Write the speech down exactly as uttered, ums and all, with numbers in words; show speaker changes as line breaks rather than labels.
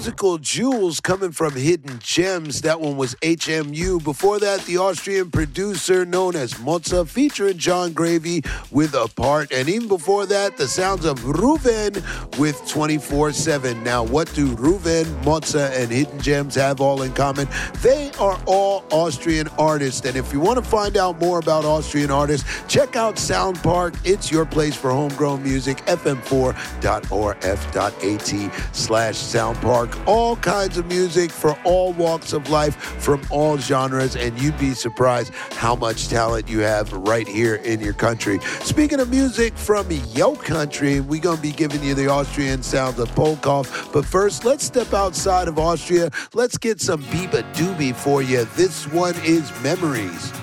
musical jewels coming from Hidden Gems. That one was H M U. Before that, the Austrian producer known as Mozza featuring John Gravy with Apart. And even before that, the sounds of Ruven with twenty-four seven. Now, what do Ruven, Mozza, and Hidden Gems have all in common? They are all Austrian artists. And if you want to find out more about Austrian artists, check out Sound Park. It's your place for homegrown music, f m four dot o r f dot a t slash Sound Park. All kinds of music for all walks of life from all genres, and you'd be surprised how much talent you have right here in your country. Speaking of music from your country, we're going to be giving you the Austrian sounds of Polkov. But first, let's step outside of Austria. Let's get some Biba Doobie for you. This one is Memories.